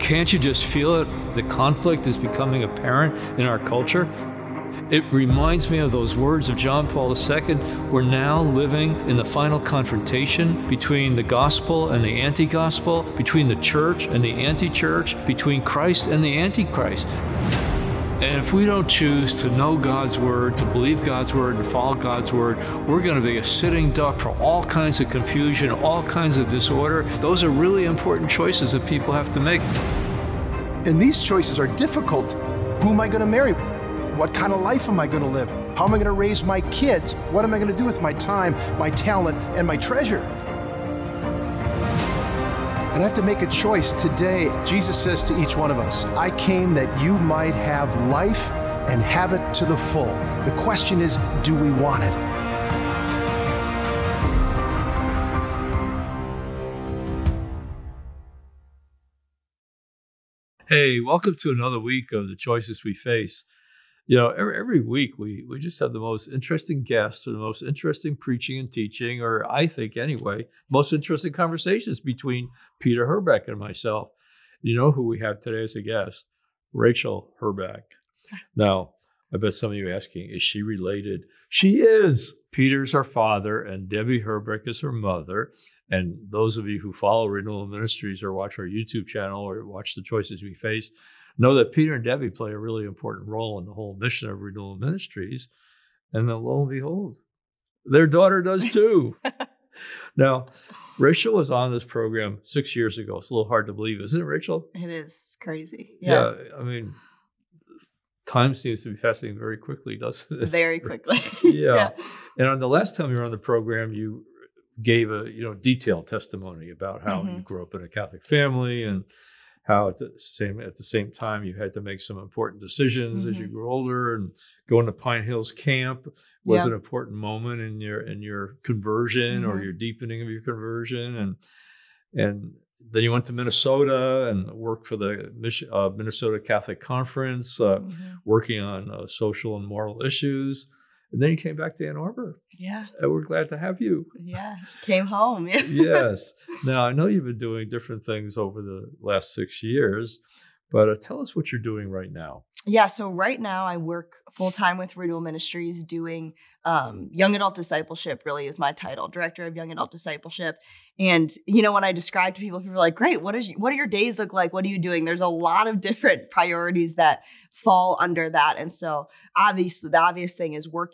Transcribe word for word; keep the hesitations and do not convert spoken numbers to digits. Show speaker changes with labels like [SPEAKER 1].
[SPEAKER 1] Can't you just feel it? The conflict is becoming apparent in our culture. It reminds me of those words of John Paul the Second. We're now living in the final confrontation between the gospel and the anti-gospel, between the church and the anti-church, between Christ and the antichrist. And if we don't choose to know God's word, to believe God's word, and follow God's word, we're going to be a sitting duck for all kinds of confusion, all kinds of disorder. Those are really important choices that people have to make.
[SPEAKER 2] And these choices are difficult. Who am I going to marry? What kind of life am I going to live? How am I going to raise my kids? What am I going to do with my time, my talent, and my treasure? And I have to make a choice today. Jesus says to each one of us, I came that you might have life and have it to the full. The question is, do we want it?
[SPEAKER 1] Hey, welcome to another week of The Choices We Face. You know, every, every week we, we just have the most interesting guests or the most interesting preaching and teaching, or I think anyway, most interesting conversations between Peter Herbeck and myself. You know who we have today as a guest? Rachel Herbeck. Now, I bet some of you are asking, is she related? She is. Peter's her father and Debbie Herbeck is her mother. And those of you who follow Renewal Ministries or watch our YouTube channel or watch The Choices We Face know that Peter and Debbie play a really important role in the whole mission of Renewal Ministries. And then lo and behold, their daughter does too. Now, Rachel was on this program six years ago. It's a little hard to believe, isn't it, Rachel?
[SPEAKER 3] It is crazy. Yeah.
[SPEAKER 1] Yeah, I mean, time seems to be passing very quickly, doesn't it?
[SPEAKER 3] Very quickly.
[SPEAKER 1] yeah.
[SPEAKER 3] yeah.
[SPEAKER 1] And on the last time you were on the program, you gave a you know detailed testimony about how
[SPEAKER 3] Mm-hmm.
[SPEAKER 1] you grew up in a Catholic family and how at the same at the same time you had to make some important decisions mm-hmm. as you grew older, and going to Pine Hills Camp was
[SPEAKER 3] yeah.
[SPEAKER 1] an important moment in your in your conversion mm-hmm. or your deepening of your conversion, and and then you went to Minnesota and worked for the uh, Minnesota Catholic Conference, uh, mm-hmm. working on uh, social and moral issues. And then you came back to Ann Arbor.
[SPEAKER 3] Yeah.
[SPEAKER 1] And we're glad to have you.
[SPEAKER 3] Yeah. Came home. Yeah.
[SPEAKER 1] Yes. Now, I know you've been doing different things over the last six years, but uh, tell us what you're doing right now.
[SPEAKER 3] Yeah. So right now I work full time with Renewal Ministries doing um, young adult discipleship, really is my title, Director of Young Adult Discipleship. And, you know, when I describe to people, people are like, great, what is, what do your days look like? What are you doing? There's a lot of different priorities that fall under that. And so obviously the obvious thing is working